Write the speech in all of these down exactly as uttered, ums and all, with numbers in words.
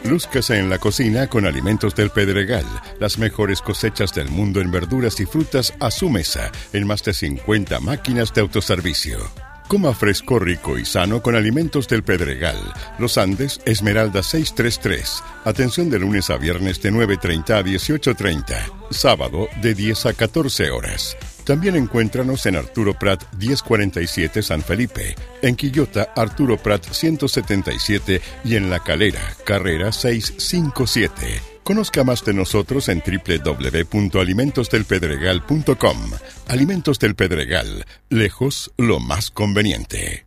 Lúzcase en la cocina con Alimentos del Pedregal, las mejores cosechas del mundo en verduras y frutas a su mesa, en más de cincuenta máquinas de autoservicio. Coma fresco, rico y sano con Alimentos del Pedregal. Los Andes, Esmeralda seiscientos treinta y tres. Atención de lunes a viernes de nueve treinta a dieciocho treinta. Sábado de diez a catorce horas. También encuéntranos en Arturo Prat diez cuarenta y siete San Felipe, en Quillota Arturo Prat ciento setenta y siete y en La Calera, Carrera seiscientos cincuenta y siete. Conozca más de nosotros en doble u doble u doble u punto alimentos del pedregal punto com. Alimentos del Pedregal, lejos lo más conveniente.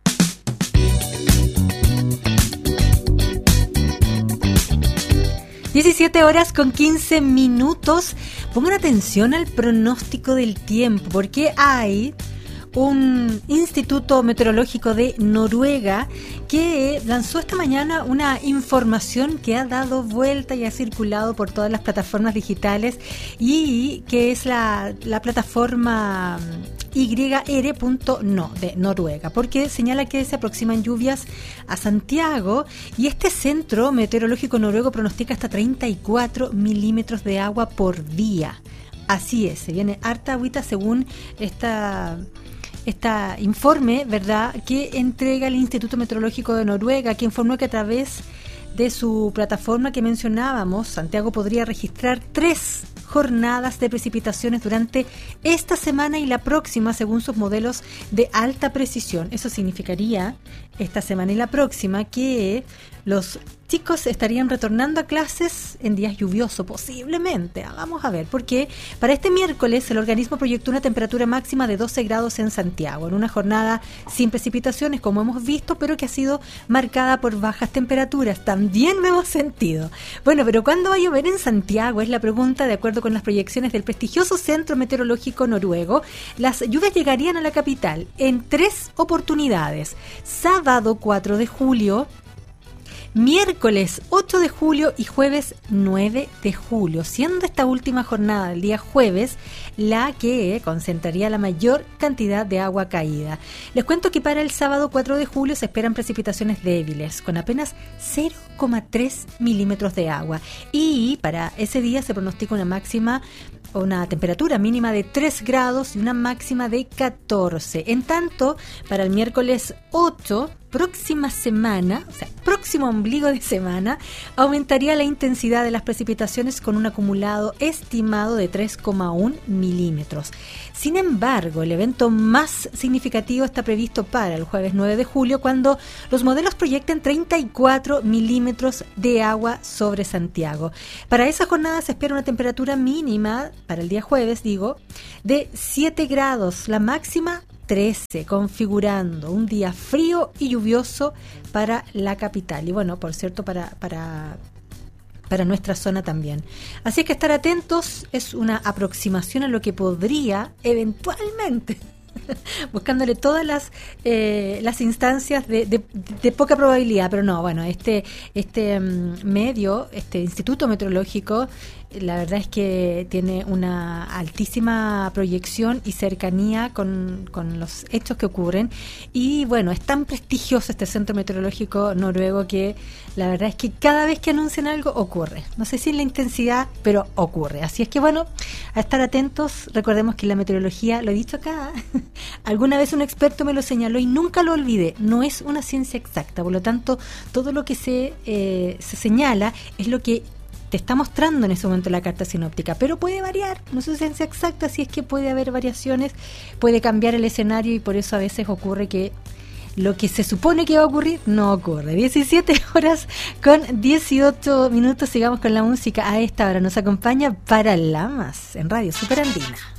diecisiete horas con quince minutos. Pongan atención al pronóstico del tiempo, porque hay un instituto meteorológico de Noruega que lanzó esta mañana una información que ha dado vuelta y ha circulado por todas las plataformas digitales, y que es la, la plataforma Y R punto no de Noruega, porque señala que se aproximan lluvias a Santiago, y este centro meteorológico noruego pronostica hasta treinta y cuatro milímetros de agua por día. Así es, se viene harta agüita según esta... Este informe, ¿verdad?, que entrega el Instituto Meteorológico de Noruega, que informó que a través de su plataforma que mencionábamos, Santiago podría registrar tres jornadas de precipitaciones durante esta semana y la próxima, según sus modelos de alta precisión. Eso significaría, esta semana y la próxima, que los chicos estarían retornando a clases en días lluviosos, posiblemente. Vamos a ver, porque para este miércoles el organismo proyectó una temperatura máxima de doce grados en Santiago, en una jornada sin precipitaciones, como hemos visto, pero que ha sido marcada por bajas temperaturas. También lo hemos sentido. Bueno, pero ¿cuándo va a llover en Santiago? Es la pregunta. De acuerdo con las proyecciones del prestigioso Centro Meteorológico Noruego, las lluvias llegarían a la capital en tres oportunidades: sábado cuatro de julio, miércoles ocho de julio y jueves nueve de julio, siendo esta última jornada del día jueves la que concentraría la mayor cantidad de agua caída. Les cuento que para el sábado cuatro de julio se esperan precipitaciones débiles, con apenas cero coma tres milímetros de agua, y para ese día se pronostica una máxima una temperatura mínima de tres grados y una máxima de catorce. En tanto, para el miércoles ocho, próxima semana, o sea, próximo ombligo de semana, aumentaría la intensidad de las precipitaciones con un acumulado estimado de tres coma uno milímetros. Sin embargo, el evento más significativo está previsto para el jueves nueve de julio, cuando los modelos proyectan treinta y cuatro milímetros de agua sobre Santiago. Para esa jornada se espera una temperatura mínima, para el día jueves, digo, de siete grados, la máxima trece, configurando un día frío y lluvioso para la capital. Y bueno, por cierto, para, para, para nuestra zona también. Así que estar atentos, es una aproximación a lo que podría eventualmente, buscándole todas las eh, las instancias de, de, de poca probabilidad, pero no, bueno, este este um, medio, este Instituto Meteorológico, la verdad es que tiene una altísima proyección y cercanía con, con los hechos que ocurren, y bueno, es tan prestigioso este Centro Meteorológico Noruego que la verdad es que cada vez que anuncian algo ocurre, no sé si en la intensidad, pero ocurre. Así es que bueno, a estar atentos. Recordemos que la meteorología, lo he dicho acá, alguna vez un experto me lo señaló y nunca lo olvidé, no es una ciencia exacta, por lo tanto todo lo que se, eh, se señala es lo que te está mostrando en ese momento la carta sinóptica, pero puede variar, no es ciencia exacta, así es que puede haber variaciones, puede cambiar el escenario, y por eso a veces ocurre que lo que se supone que va a ocurrir no ocurre. diecisiete horas con dieciocho minutos, sigamos con la música a esta hora. Nos acompaña Paralamas en Radio Super Andina.